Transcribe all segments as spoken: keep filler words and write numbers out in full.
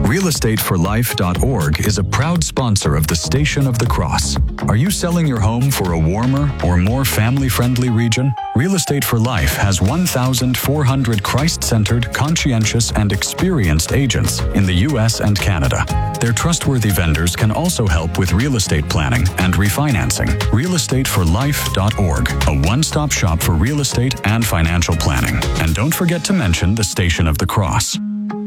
real estate for life dot org is a proud sponsor of the Station of the Cross. Are you selling your home for a warmer or more family-friendly region? Real Estate for Life has one thousand four hundred Christ-centered, conscientious, and experienced agents in the U S and Canada. Their trustworthy vendors can also help with real estate planning and refinancing. real estate for life dot org, a one-stop shop for real estate and financial planning. And don't forget to mention the Station of the Cross.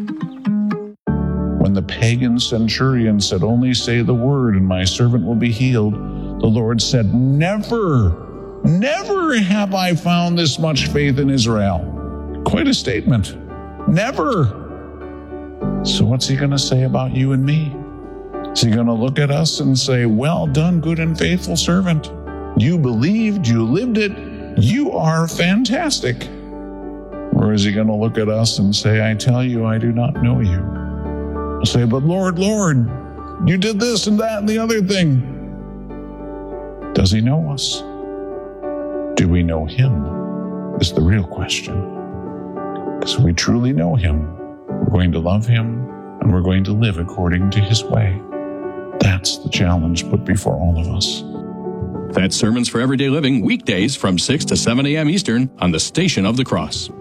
When the pagan centurion said, "Only say the word and my servant will be healed," the Lord said, "Never, never have I found this much faith in Israel." Quite a statement. Never. So what's he going to say about you and me? Is he going to look at us and say, "Well done, good and faithful servant. You believed, you lived it, you are fantastic"? Or is he going to look at us and say, "I tell you, I do not know you"? I'll say, "But Lord, Lord, you did this and that and the other thing." Does he know us? Do we know him? Is the real question. Because if we truly know him, we're going to love him and we're going to live according to his way. That's the challenge put before all of us. That's Sermons for Everyday Living, weekdays from six to seven a.m. Eastern on the Station of the Cross.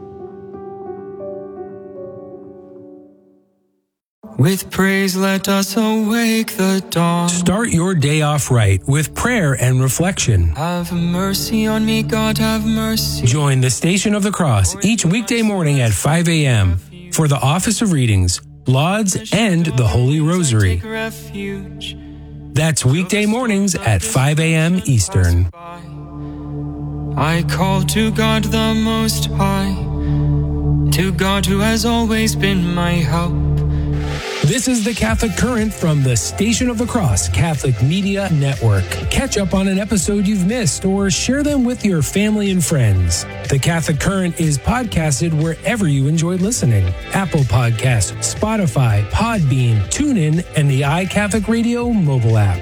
With praise, let us awake the dawn. Start your day off right with prayer and reflection. Have mercy on me, God, have mercy. Join the Station of the Cross each weekday morning at five a.m. for the Office of Readings, Lauds, and the Holy Rosary. That's weekday mornings at five a.m. Eastern. I call to God the Most High, to God who has always been my help. This is the Catholic Current from the Station of the Cross Catholic Media Network. Catch up on an episode you've missed or share them with your family and friends. The Catholic Current is podcasted wherever you enjoy listening. Apple Podcasts, Spotify, Podbean, TuneIn, and the iCatholic Radio mobile app.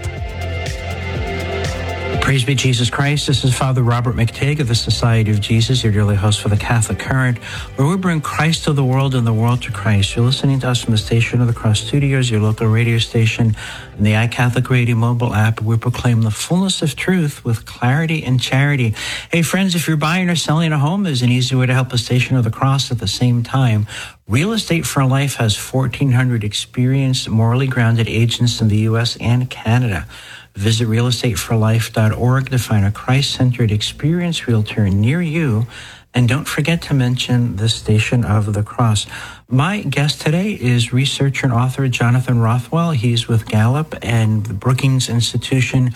Praise be Jesus Christ. This is Father Robert McTigg of the Society of Jesus, your daily host for the Catholic Current, where we bring Christ to the world and the world to Christ. You're listening to us from the Station of the Cross Studios, your local radio station, and the iCatholic Radio mobile app. We proclaim the fullness of truth with clarity and charity. Hey, friends, if you're buying or selling a home, there's an easy way to help the Station of the Cross at the same time. Real Estate for Life has fourteen hundred experienced, morally grounded agents in the U S and Canada. Visit real estate for life dot org to find a Christ-centered experienced realtor near you. And don't forget to mention the Station of the Cross. My guest today is researcher and author Jonathan Rothwell. He's with Gallup and the Brookings Institution.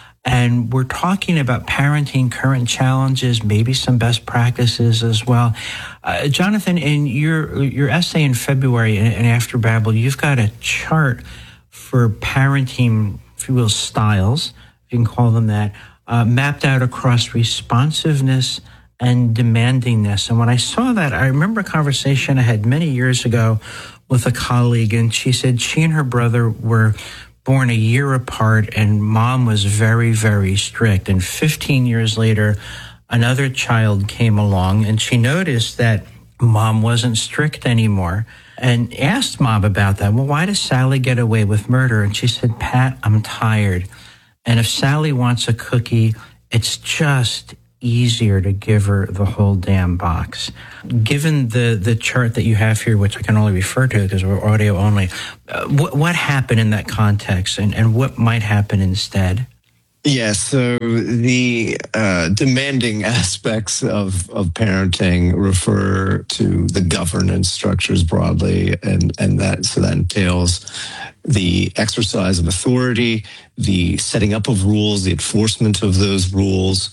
And we're talking about parenting, current challenges, maybe some best practices as well. Uh, Jonathan, in your your essay in February and After Babel, you've got a chart for parenting, if you will, styles, if you can call them that, uh, mapped out across responsiveness and demandingness. And when I saw that, I remember a conversation I had many years ago with a colleague, and she said she and her brother were born a year apart, and mom was very, very strict. And fifteen years later, another child came along, and she noticed that mom wasn't strict anymore, and asked mom about that. Well, why does Sally get away with murder? And she said, "Pat, I'm tired. And if Sally wants a cookie, it's just easier to give her the whole damn box." Given the, the chart that you have here, which I can only refer to because we're audio only, uh, what, what happened in that context, and, and what might happen instead? Yeah, so the uh, demanding aspects of, of parenting refer to the governance structures broadly, and, and that so that entails the exercise of authority, the setting up of rules, the enforcement of those rules,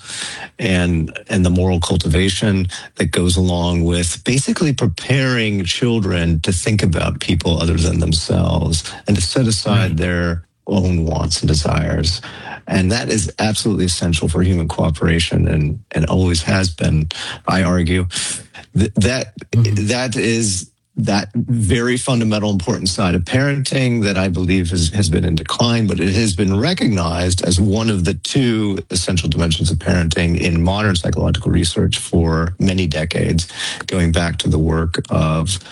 and and the moral cultivation that goes along with basically preparing children to think about people other than themselves and to set aside right. their own wants and desires. And that is absolutely essential for human cooperation, and, and always has been, I argue. Th- that mm-hmm. that is that very fundamental, important side of parenting that I believe has, has been in decline, but it has been recognized as one of the two essential dimensions of parenting in modern psychological research for many decades, going back to the work of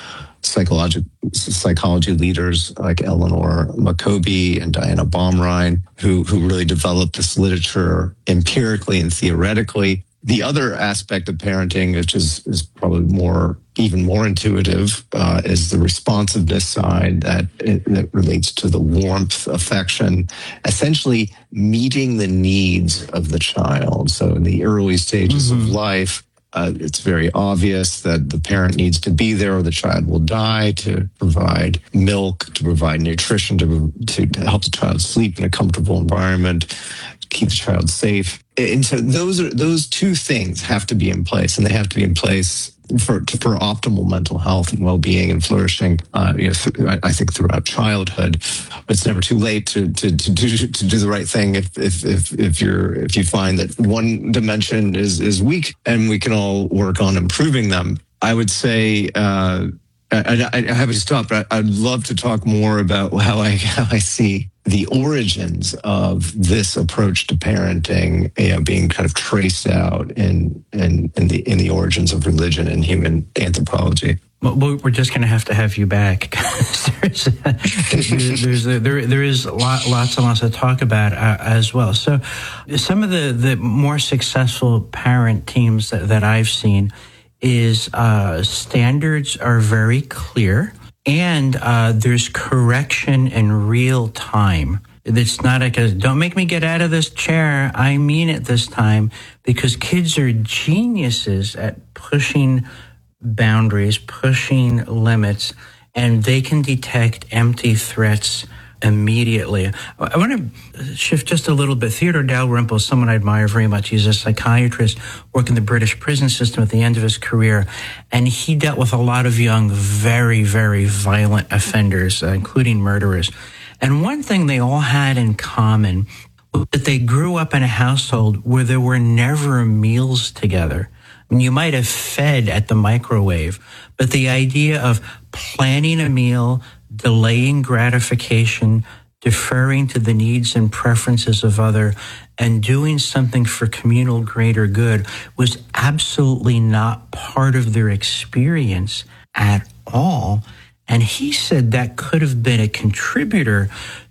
psychology, psychology leaders like Eleanor Maccoby and Diana Baumrein, who, who really developed this literature empirically and theoretically. The other aspect of parenting, which is, is probably more, even more intuitive, uh, is the responsiveness side that, it, that relates to the warmth, affection, essentially meeting the needs of the child. So in the early stages mm-hmm. of life, uh, it's very obvious that the parent needs to be there or the child will die, to provide milk, to provide nutrition, to, to, to help the child sleep in a comfortable environment, keep the child safe. And so those are those two things have to be in place, and they have to be in place for for optimal mental health and well-being and flourishing. Uh, you know, th- I think throughout childhood, but it's never too late to to to do to do the right thing. If if if if you're if you find that one dimension is is weak, and we can all work on improving them. I would say. Uh, I, I, I have to stop, but I, I'd love to talk more about how I how I see the origins of this approach to parenting, you know, being kind of traced out in in, in the in the origins of religion and human anthropology. Well, we're just going to have to have you back. there's, there's, there's a, there there is lot, lots and lots to talk about uh, as well. So, some of the the more successful parent teams that, that I've seen is uh, standards are very clear, and uh, there's correction in real time. It's not like a, don't make me get out of this chair, I mean it this time, because kids are geniuses at pushing boundaries, pushing limits, and they can detect empty threats immediately. I want to shift just a little bit. Theodore Dalrymple is someone I admire very much. He's a psychiatrist working in the British prison system at the end of his career, and he dealt with a lot of young, very, very violent offenders, uh, including murderers. And one thing they all had in common was that they grew up in a household where there were never meals together. I mean, you might have fed at the microwave, but the idea of planning a meal, delaying gratification, deferring to the needs and preferences of other, and doing something for communal greater good was absolutely not part of their experience at all. And he said that could have been a contributor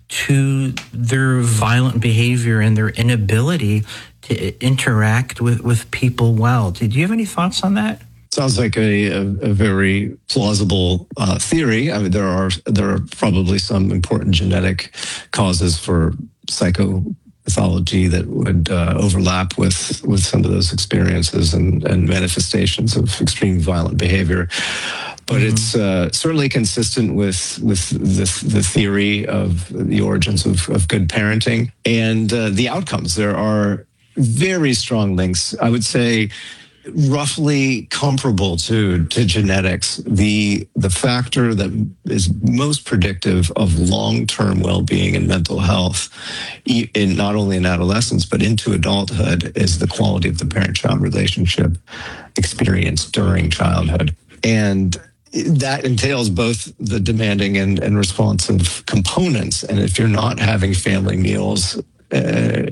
to their violent behavior and their inability to interact with, with people well. Did you have any thoughts on that? Sounds like a, a, a very plausible uh, theory. I mean, there are there are probably some important genetic causes for psychopathology that would uh, overlap with, with some of those experiences and, and manifestations of extreme violent behavior. But mm-hmm. it's uh, certainly consistent with with the, the theory of the origins of, of good parenting and uh, the outcomes. There are very strong links. I would say roughly comparable to to genetics. The the factor that is most predictive of long-term well-being and mental health, in not only in adolescence but into adulthood, is the quality of the parent-child relationship experienced during childhood. And that entails both the demanding and, and responsive components. And if you're not having family meals, uh,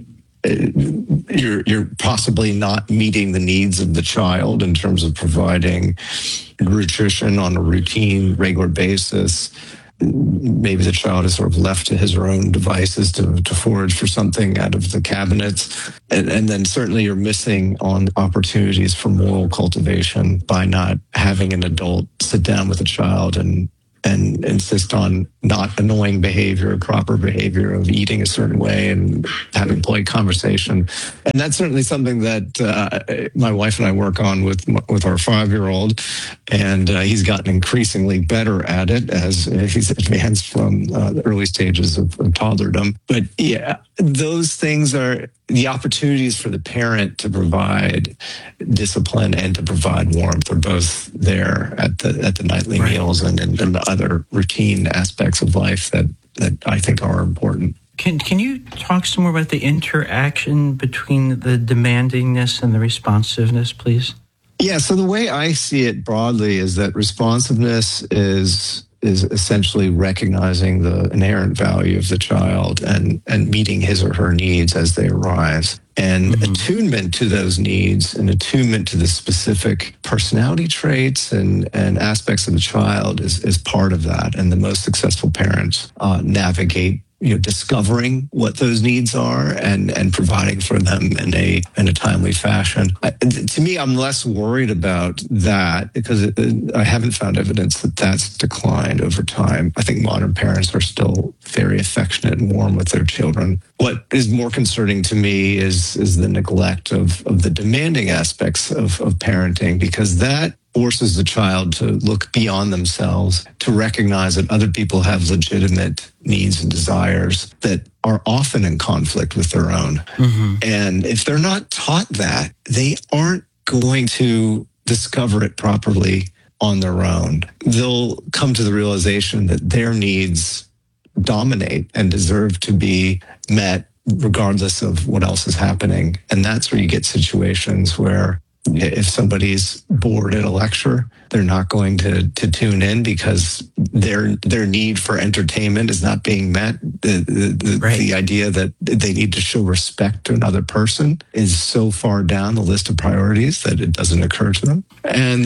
you're you're possibly not meeting the needs of the child in terms of providing nutrition on a routine, regular basis. Maybe the child is sort of left to his or own devices to, to forage for something out of the cabinets. And, and then certainly you're missing on opportunities for moral cultivation by not having an adult sit down with a child and and insist on not annoying behavior, proper behavior of eating a certain way and having polite conversation. And that's certainly something that uh, my wife and I work on with with our five-year-old, and uh, he's gotten increasingly better at it as he's advanced from uh, the early stages of, of toddlerdom. But yeah, those things are the opportunities for the parent to provide discipline and to provide warmth are both there at the at the nightly right. meals and, and, and other routine aspects of life that, that I think are important. Can can you talk some more about the interaction between the demandingness and the responsiveness, please? Yeah, so the way I see it broadly is that responsiveness is is essentially recognizing the inherent value of the child and, and meeting his or her needs as they arise. And Mm-hmm. attunement to those needs and attunement to the specific personality traits and, and aspects of the child is, is part of that. And the most successful parents uh, navigate, you know, discovering what those needs are and, and providing for them in a in a timely fashion. I, to me, I'm less worried about that because it, I haven't found evidence that that's declined over time. I think modern parents are still very affectionate and warm with their children. What is more concerning to me is is the neglect of, of the demanding aspects of, of parenting, because that forces the child to look beyond themselves, to recognize that other people have legitimate needs and desires that are often in conflict with their own. Mm-hmm. And if they're not taught that, they aren't going to discover it properly on their own. They'll come to the realization that their needs dominate and deserve to be met regardless of what else is happening. And that's where you get situations where if somebody's bored at a lecture, they're not going to, to tune in because their their need for entertainment is not being met. The the, the, right. the idea that they need to show respect to another person is so far down the list of priorities that it doesn't occur to them. And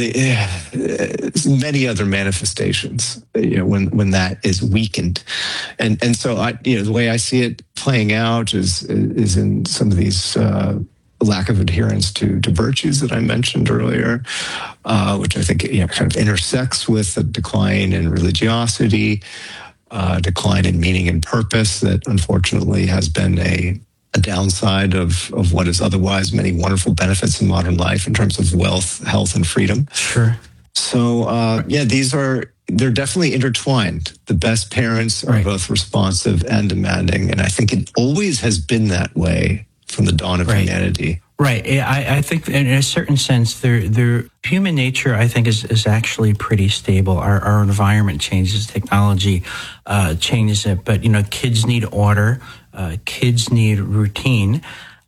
uh, many other manifestations, you know, when when that is weakened, and and so I, you know, the way I see it playing out is is in some of these. Uh, lack of adherence to, to virtues that I mentioned earlier, uh, which I think, you know, kind of intersects with a decline in religiosity, uh, decline in meaning and purpose that unfortunately has been a, a downside of, of what is otherwise many wonderful benefits in modern life in terms of wealth, health, and freedom. Sure. So, uh, yeah, these are, they're definitely intertwined. The best parents are Right. both responsive and demanding. And I think it always has been that way from the dawn of Right. humanity. Right. I, I think in a certain sense, their their human nature, I think, is, is actually pretty stable. Our, our environment changes, technology uh, changes it. But, you know, kids need order. Uh, kids need routine.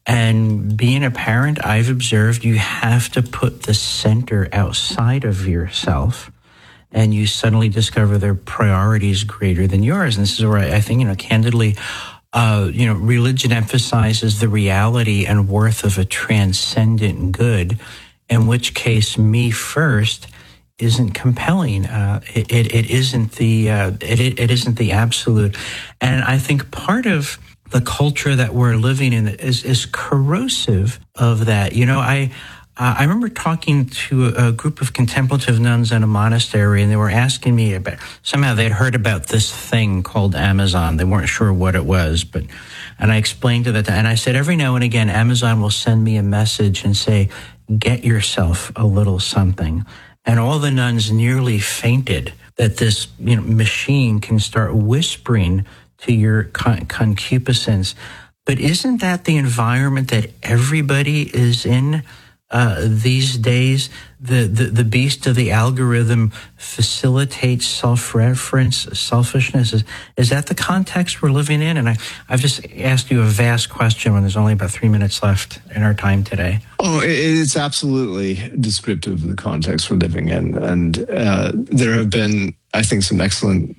And being a parent, I've observed you have to put the center outside of yourself. And you suddenly discover their priorities greater than yours. And this is where I, I think, you know, candidly, Uh, you know, religion emphasizes the reality and worth of a transcendent good, in which case me first isn't compelling. Uh, it, it, it isn't the uh, it, it isn't the absolute. And I think part of the culture that we're living in is, is corrosive of that. You know, I Uh, I remember talking to a, a group of contemplative nuns in a monastery, and they were asking me about, somehow they'd heard about this thing called Amazon. They weren't sure what it was, but, and I explained to them, and I said, every now and again, Amazon will send me a message and say, get yourself a little something. And all the nuns nearly fainted that this, you know, machine can start whispering to your con- concupiscence. But isn't that the environment that everybody is in? Uh, these days, the, the, the beast of the algorithm facilitates self-reference, selfishness. Is, is that the context we're living in? And I, I've just asked you a vast question when there's only about three minutes left in our time today. Oh, it's absolutely descriptive of the context we're living in. And uh, there have been, I think, some excellent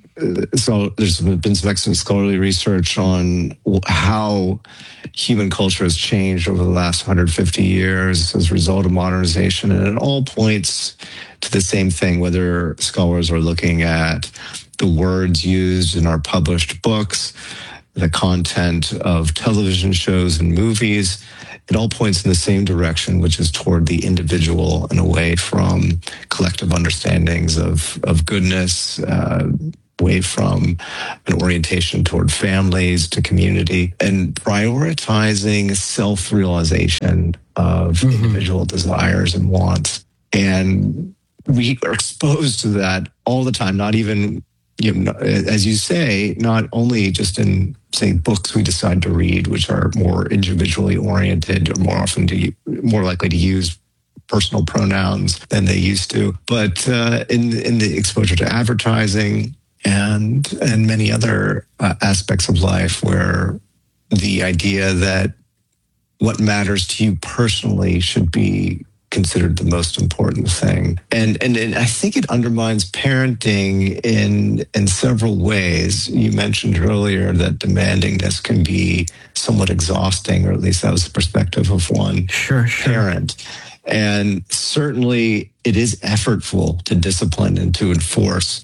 So there's been some excellent scholarly research on how human culture has changed over the last one hundred fifty years as a result of modernization. And it all points to the same thing, whether scholars are looking at the words used in our published books, the content of television shows and movies. It all points in the same direction, which is toward the individual and away from collective understandings of, of goodness, uh, away from an orientation toward families, to community, and prioritizing self-realization of mm-hmm. individual desires and wants. And we are exposed to that all the time, not even, you know, as you say, not only just in, say, books we decide to read, which are more individually oriented or more often to, more likely to use personal pronouns than they used to, but uh, in, in the exposure to advertising, and and many other uh, aspects of life where the idea that what matters to you personally should be considered the most important thing. And, and and I think it undermines parenting in in several ways. You mentioned earlier that demandingness can be somewhat exhausting, or at least that was the perspective of one sure, sure. parent. And certainly it is effortful to discipline and to enforce.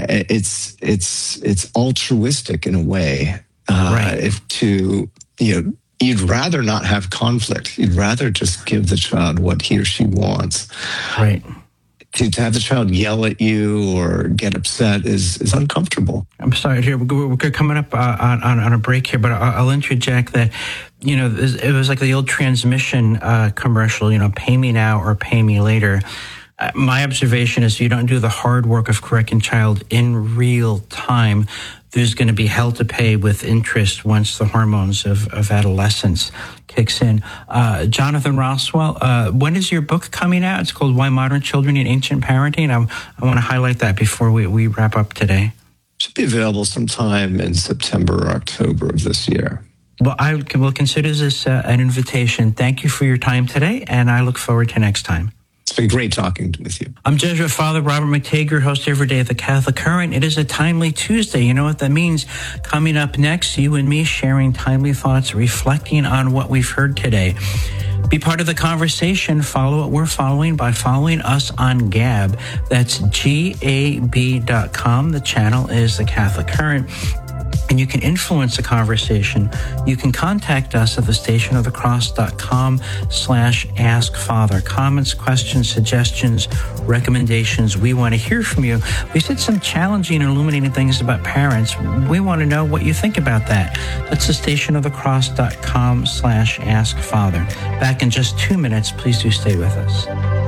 It's it's it's altruistic in a way. Uh, right. If to you know. You'd rather not have conflict. You'd rather just give the child what he or she wants. Right. To, to have the child yell at you or get upset is, is uncomfortable. I'm sorry, here we're, we're coming up uh, on, on a break here, but I'll, I'll interject that, you know, it was like the old transmission uh, commercial, you know, pay me now or pay me later. Uh, my observation is you don't do the hard work of correcting child in real time. There's going to be hell to pay with interest once the hormones of, of adolescence kicks in. Uh, Jonathan Roswell, uh, when is your book coming out? It's called Why Modern Children Need Ancient Parenting. I, I want to highlight that before we, we wrap up today. Should be available sometime in September or October of this year. Well, I will consider this uh, an invitation. Thank you for your time today, and I look forward to next time. It's been great talking with you. I'm Jesuit Father Robert McTague, host every day of the Catholic Current. It is a timely Tuesday. You know what that means? Coming up next, you and me sharing timely thoughts, reflecting on what we've heard today. Be part of the conversation. Follow what we're following by following us on Gab. That's G A B dot com. The channel is the Catholic Current. And you can influence the conversation. You can contact us at the station of the cross dot com slash ask father. Comments, questions, suggestions, recommendations. We want to hear from you. We said some challenging and illuminating things about parents. We want to know what you think about that. That's the station of the cross dot com slash ask father. Back in just two minutes. Please do stay with us.